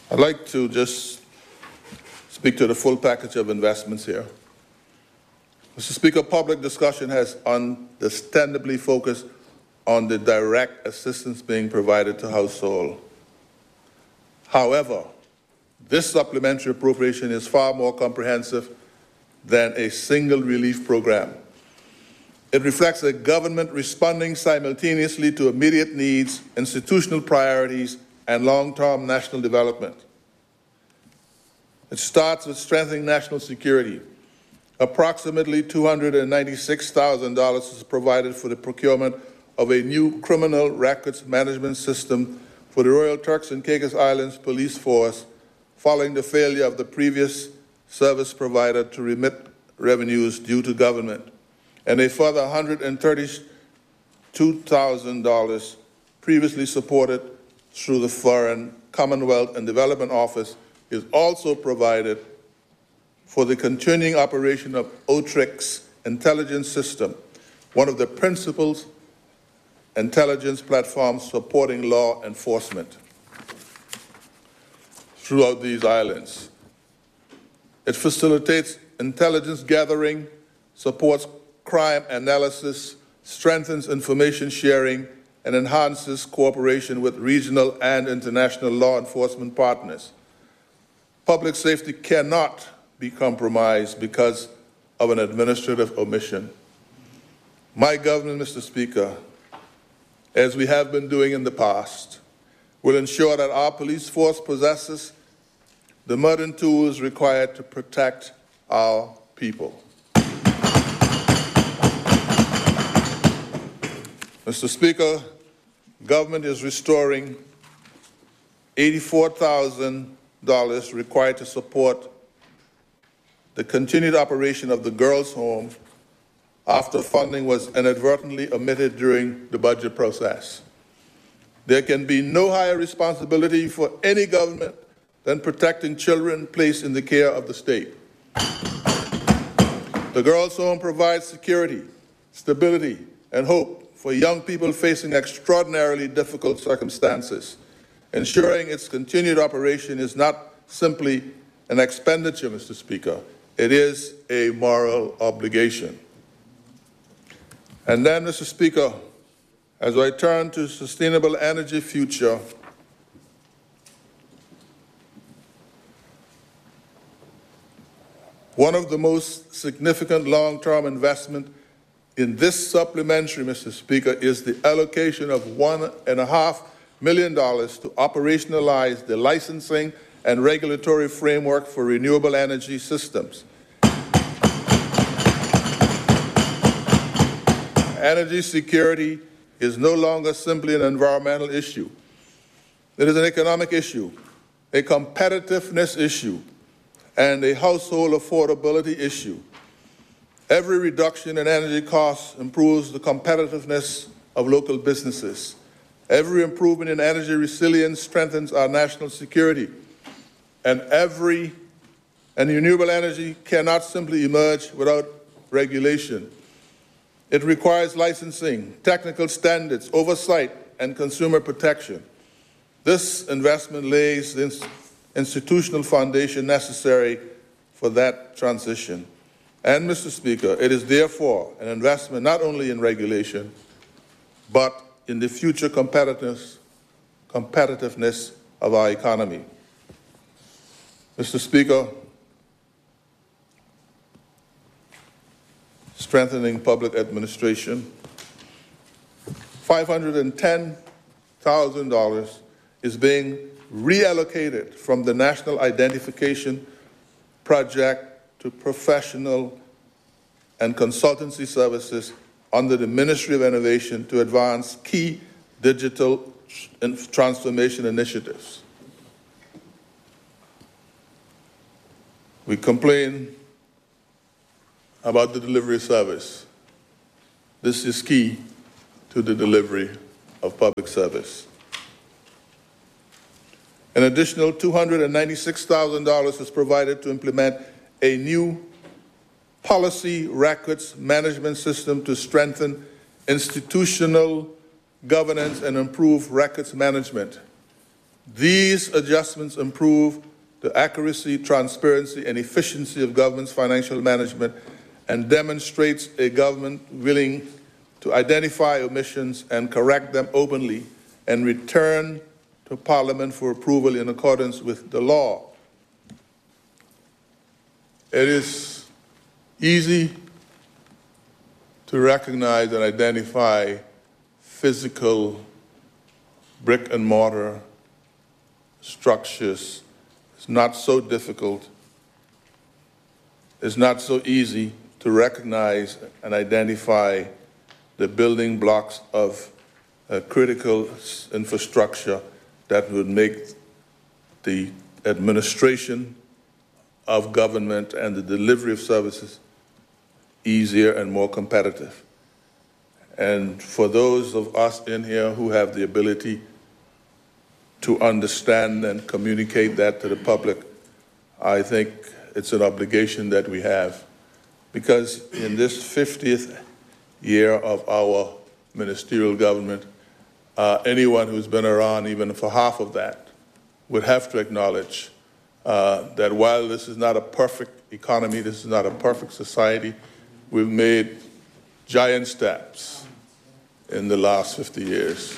I'd like to just speak to the full package of investments here. Mr. Speaker, public discussion has understandably focused on the direct assistance being provided to households. However, this supplementary appropriation is far more comprehensive than a single relief program. It reflects a government responding simultaneously to immediate needs, institutional priorities, and long-term national development. It starts with strengthening national security. Approximately $296,000 is provided for the procurement of a new criminal records management system for the Royal Turks and Caicos Islands Police Force following the failure of the previous service provider to remit revenues due to government, and a further $132,000 previously supported through the Foreign, Commonwealth and Development Office is also provided for the continuing operation of OTRIX intelligence system, one of the principal intelligence platforms supporting law enforcement throughout these islands. It facilitates intelligence gathering, supports crime analysis, strengthens information sharing, and enhances cooperation with regional and international law enforcement partners. Public safety cannot be compromised because of an administrative omission. My government, Mr. Speaker, as we have been doing in the past, will ensure that our police force possesses the modern tools required to protect our people. Mr. Speaker, government is restoring $84,000 required to support the continued operation of the Girls' Home after funding was inadvertently omitted during the budget process. There can be no higher responsibility for any government than protecting children placed in the care of the state. The Girls' Home provides security, stability, and hope for young people facing extraordinarily difficult circumstances. Ensuring its continued operation is not simply an expenditure, Mr. Speaker. It is a moral obligation. And then, Mr. Speaker, as I turn to sustainable energy future, one of the most significant long-term investment in this supplementary, Mr. Speaker, is the allocation of $1.5 million to operationalize the licensing and regulatory framework for renewable energy systems. Energy security is no longer simply an environmental issue. It is an economic issue, a competitiveness issue, and a household affordability issue. Every reduction in energy costs improves the competitiveness of local businesses. Every improvement in energy resilience strengthens our national security. And renewable energy cannot simply emerge without regulation. It requires licensing, technical standards, oversight, and consumer protection. This investment lays the institutional foundation necessary for that transition. And, Mr. Speaker, it is therefore an investment not only in regulation, but in the future competitiveness of our economy. Mr. Speaker, strengthening public administration, $510,000 is being reallocated from the National Identification Project to professional and consultancy services under the Ministry of Innovation to advance key digital transformation initiatives. We complain about the delivery service. This is key to the delivery of public service. An additional $296,000 is provided to implement a new policy records management system to strengthen institutional governance and improve records management. These adjustments improve the accuracy, transparency, and efficiency of government's financial management and demonstrates a government willing to identify omissions and correct them openly and return to Parliament for approval in accordance with the law. It is easy to recognize and identify physical brick and mortar structures. It's not so difficult. It's not so easy to recognize and identify the building blocks of critical infrastructure that would make the administration of government and the delivery of services easier and more competitive. And for those of us in here who have the ability to understand and communicate that to the public, I think it's an obligation that we have. Because in this 50th year of our ministerial government, anyone who's been around even for half of that would have to acknowledge that while this is not a perfect economy, this is not a perfect society, we've made giant steps in the last 50 years.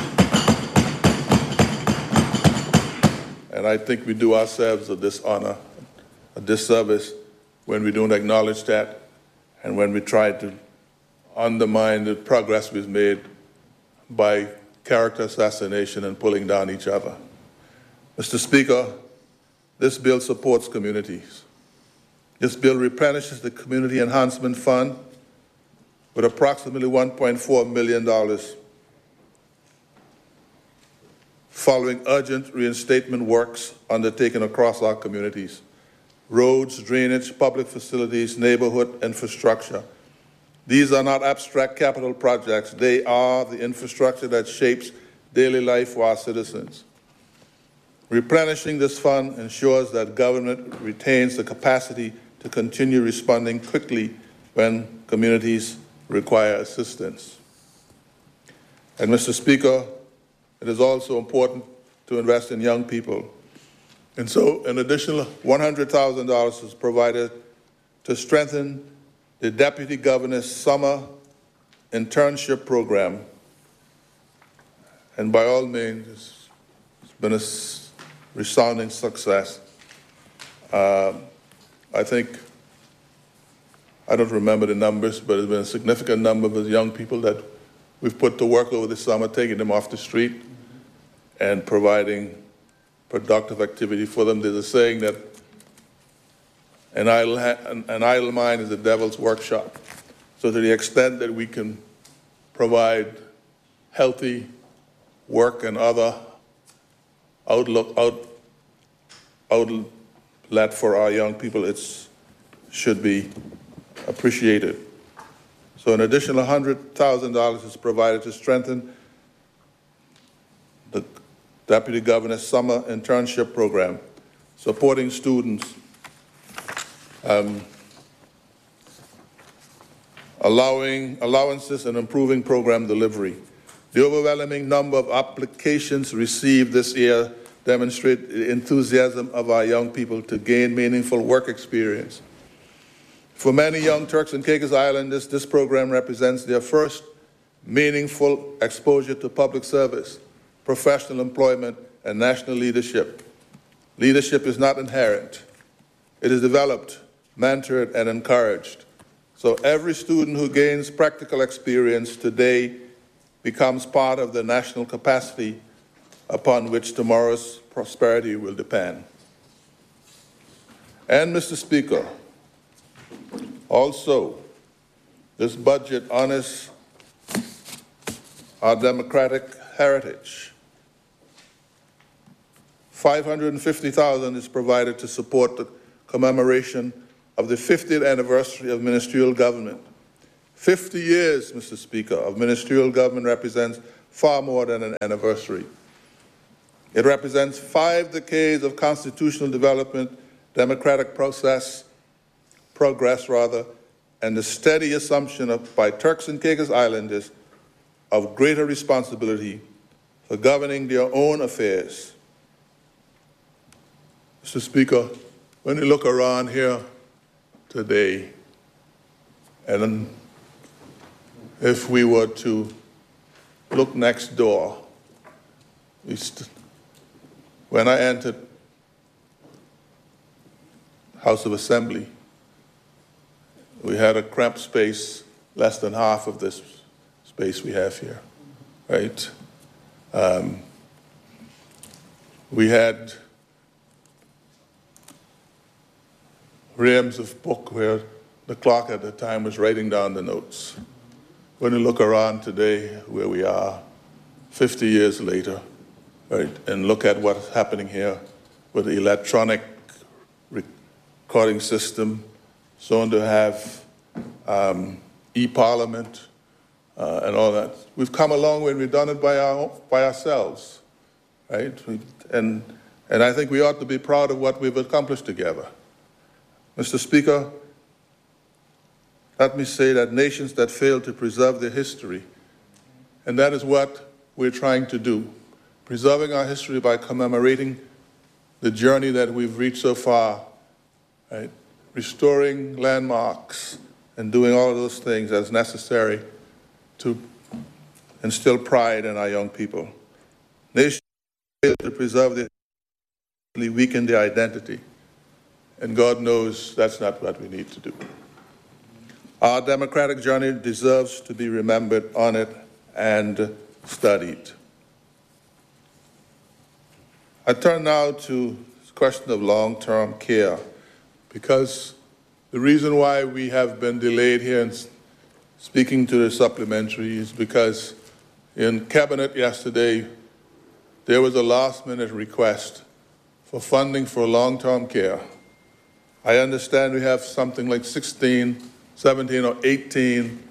And I think we do ourselves a dishonor, a disservice, when we don't acknowledge that and when we try to undermine the progress we've made by character assassination and pulling down each other. Mr. Speaker, this bill supports communities. This bill replenishes the Community Enhancement Fund with approximately $1.4 million following urgent reinstatement works undertaken across our communities. Roads, drainage, public facilities, neighborhood infrastructure. These are not abstract capital projects. They are the infrastructure that shapes daily life for our citizens. Replenishing this fund ensures that government retains the capacity to continue responding quickly when communities require assistance. And Mr. Speaker, it is also important to invest in young people. And so an additional $100,000 is provided to strengthen the Deputy Governor's summer internship program. And by all means, it's been a resounding success. I think, I don't remember the numbers, but there's been a significant number of young people that we've put to work over the summer, taking them off the street and providing productive activity for them. There's a saying that an idle mind is the devil's workshop. So to the extent that we can provide healthy work and other outlet for our young people, it should be appreciated. So an additional $100,000 is provided to strengthen the Deputy Governor's summer internship program, supporting students, allowances and improving program delivery. The overwhelming number of applications received this year demonstrate the enthusiasm of our young people to gain meaningful work experience. For many young Turks and Caicos Islanders, this program represents their first meaningful exposure to public service, professional employment, and national leadership. Leadership is not inherent. It is developed, mentored, and encouraged. So every student who gains practical experience today becomes part of the national capacity upon which tomorrow's prosperity will depend. And Mr. Speaker, also, this budget honors our democratic heritage. $550,000 is provided to support the commemoration of the 50th anniversary of ministerial government. 50 years, Mr. Speaker, of ministerial government represents far more than an anniversary. It represents 5 decades of constitutional development, democratic progress, and the steady assumption by Turks and Caicos Islanders of greater responsibility for governing their own affairs Mr. Speaker, when you look around here today, and if we were to look next door, when I entered House of Assembly, we had a cramped space, less than half of this space we have here, right? We had reams of book where the clerk at the time was writing down the notes. When you look around today, where we are 50 years later, right, and look at what's happening here with the electronic recording system, soon to have e-parliament and all that. We've come a long way, and we've done it by ourselves, right? And I think we ought to be proud of what we've accomplished together. Mr. Speaker, let me say that nations that fail to preserve their history, and that is what we're trying to do, preserving our history by commemorating the journey that we've reached so far, right? Restoring landmarks and doing all of those things as necessary to instill pride in our young people. Nations fail to preserve their history, weaken their identity, and God knows that's not what we need to do. Our democratic journey deserves to be remembered, honored, and studied. I turn now to the question of long-term care, because the reason why we have been delayed here in speaking to the supplementary is because in Cabinet yesterday, there was a last-minute request for funding for long-term care. I understand we have something like 17 or 18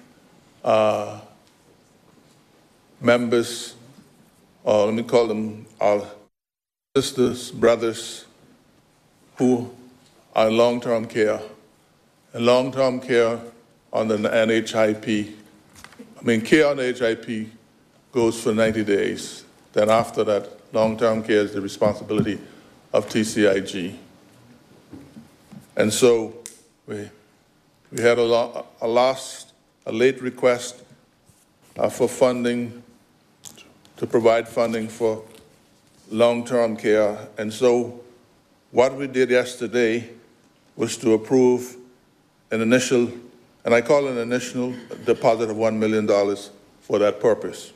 members, or let me call them our sisters, brothers, who are in long-term care. And long-term care on the NHIP, care on the HIP goes for 90 days. Then after that, long-term care is the responsibility of TCIG. And so we had a late request for funding, to provide funding for long-term care. And so what we did yesterday was to approve an initial, and I call it an initial deposit of $1 million for that purpose.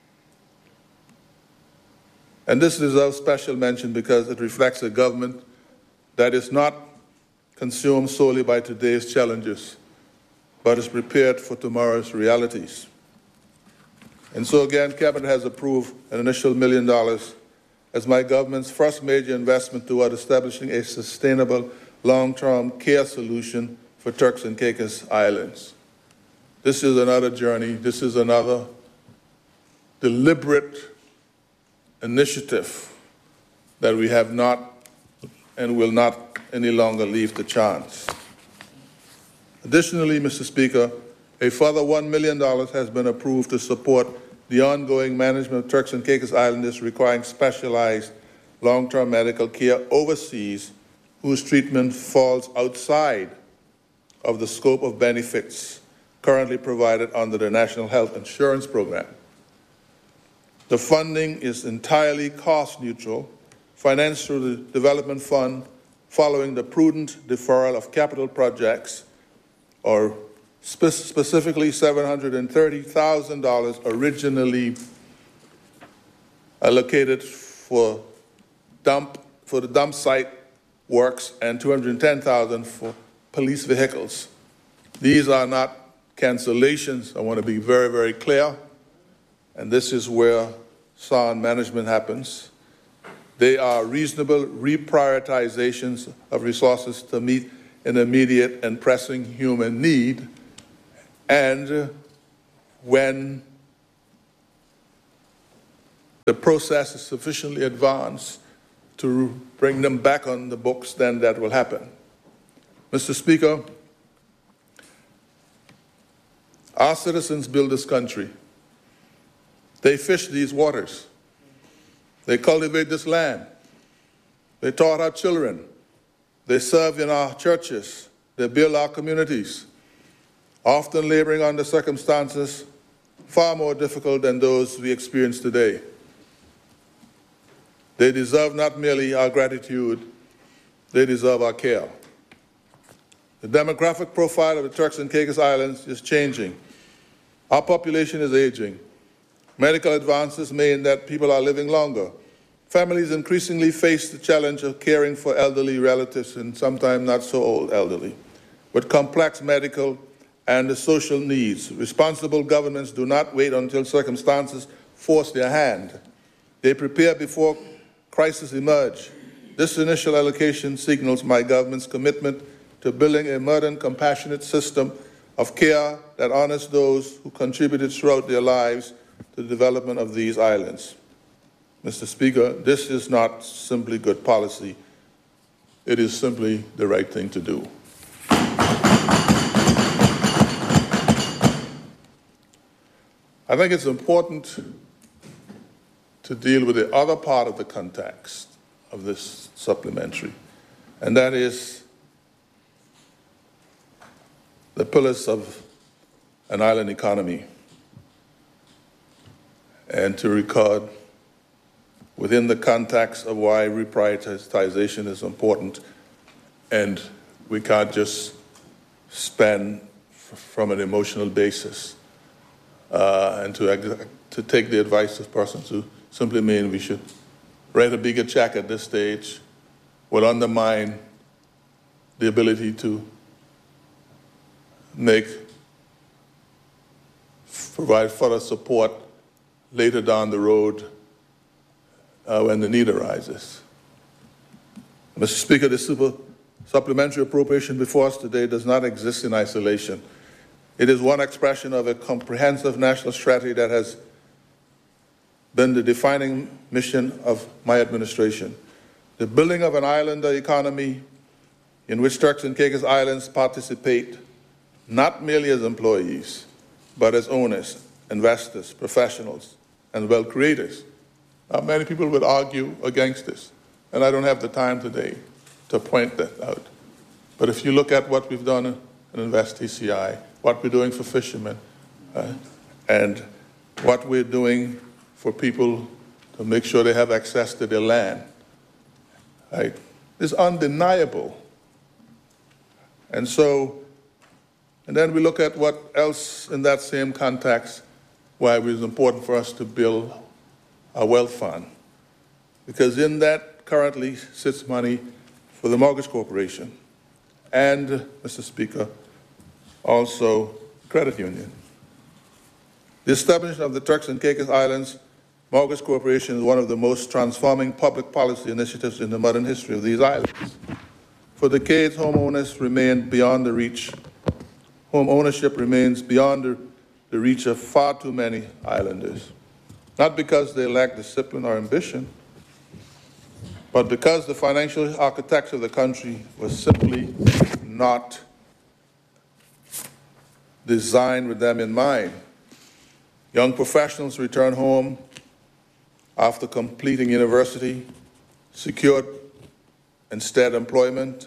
And this deserves special mention because it reflects a government that is not consumed solely by today's challenges, but is prepared for tomorrow's realities. And so again, Cabinet has approved an initial $1 million as my government's first major investment toward establishing a sustainable long-term care solution for Turks and Caicos Islands. This is another journey. This is another deliberate initiative that we have not and will not any longer leave to chance. Additionally, Mr. Speaker, a further $1 million has been approved to support the ongoing management of Turks and Caicos Islanders requiring specialized long-term medical care overseas whose treatment falls outside of the scope of benefits currently provided under the National Health Insurance Program. The funding is entirely cost-neutral, financed through the Development Fund following the prudent deferral of capital projects, or specifically $730,000 originally allocated for the dump site works and $210,000 for police vehicles. These are not cancellations. I want to be very, very clear. And this is where sound management happens. They are reasonable reprioritizations of resources to meet an immediate and pressing human need. And when the process is sufficiently advanced to bring them back on the books, then that will happen. Mr. Speaker, our citizens build this country. They fish these waters. They cultivate this land. They taught our children. They serve in our churches. They build our communities, often laboring under circumstances far more difficult than those we experience today. They deserve not merely our gratitude, they deserve our care. The demographic profile of the Turks and Caicos Islands is changing. Our population is aging. Medical advances mean that people are living longer. Families increasingly face the challenge of caring for elderly relatives and sometimes not so old elderly, with complex medical and social needs. Responsible governments do not wait until circumstances force their hand. They prepare before crises emerge. This initial allocation signals my government's commitment to building a modern, compassionate system of care that honors those who contributed throughout their lives to the development of these islands. Mr. Speaker, this is not simply good policy. It is simply the right thing to do. I think it's important to deal with the other part of the context of this supplementary, and that is the pillars of an island economy, and to record within the context of why reprioritization is important, and we can't just spend from an emotional basis. And to take the advice of persons who simply mean we should write a bigger check at this stage will undermine the ability to provide further support later down the road when the need arises. Mr. Speaker, the supplementary appropriation before us today does not exist in isolation. It is one expression of a comprehensive national strategy that has been the defining mission of my administration. The building of an islander economy in which Turks and Caicos Islands participate not merely as employees, but as owners, investors, professionals, and wealth creators. Now, many people would argue against this, and I don't have the time today to point that out. But if you look at what we've done in Invest TCI, what we're doing for fishermen, and what we're doing for people to make sure they have access to their land, right, is undeniable. And then we look at what else in that same context, why it was important for us to build a wealth fund. Because in that currently sits money for the Mortgage Corporation and, Mr. Speaker, also credit union. The establishment of the Turks and Caicos Islands Mortgage Corporation is one of the most transforming public policy initiatives in the modern history of these islands. For decades, home ownership remains beyond the reach of far too many islanders. Not because they lack discipline or ambition, but because the financial architecture of the country was simply not designed with them in mind. Young professionals return home after completing university, secured steady employment,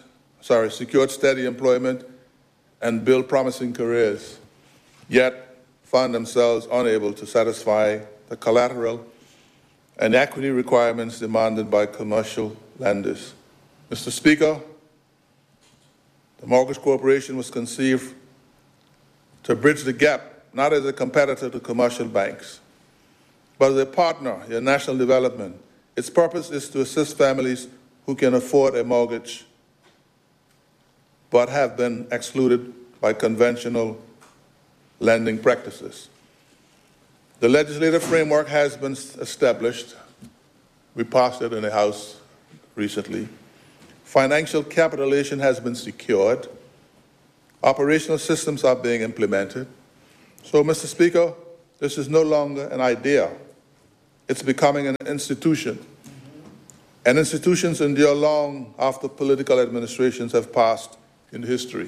and built promising careers, yet found themselves unable to satisfy the collateral and equity requirements demanded by commercial lenders. Mr. Speaker, the Mortgage Corporation was conceived to bridge the gap, not as a competitor to commercial banks, but as a partner in national development. Its purpose is to assist families who can afford a mortgage but have been excluded by conventional lending practices. The legislative framework has been established. We passed it in the House recently. Financial capitalization has been secured. Operational systems are being implemented. So, Mr. Speaker, this is no longer an idea. It's becoming an institution. And institutions endure long after political administrations have passed in history.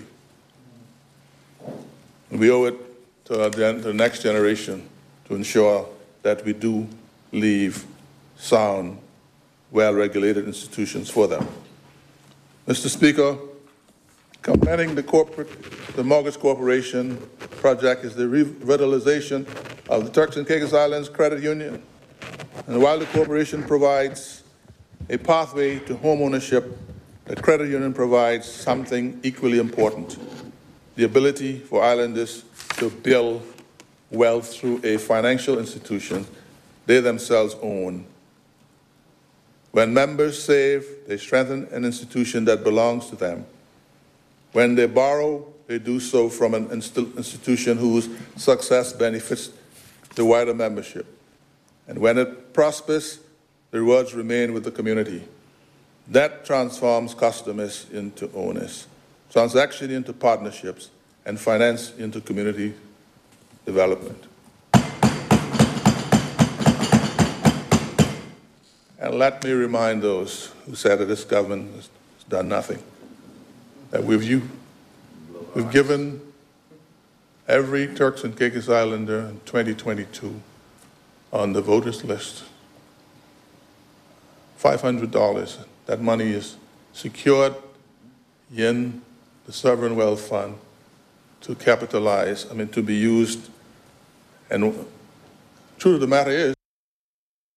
And we owe it to the next generation to ensure that we do leave sound, well-regulated institutions for them. Mr. Speaker, complementing the Mortgage Corporation project is the revitalization of the Turks and Caicos Islands Credit Union. And while the corporation provides a pathway to home ownership, the credit union provides something equally important: the ability for islanders to build wealth through a financial institution they themselves own. When members save, they strengthen an institution that belongs to them. When they borrow, they do so from an institution whose success benefits the wider membership. And when it prospers, the rewards remain with the community. That transforms customers into owners, transaction into partnerships, and finance into community development. And let me remind those who said that this government has done nothing, that we've given every Turks and Caicos Islander in 2022 on the voters list $500. That money is secured in the Sovereign Wealth Fund to capitalize, to be used. And truth of the matter is,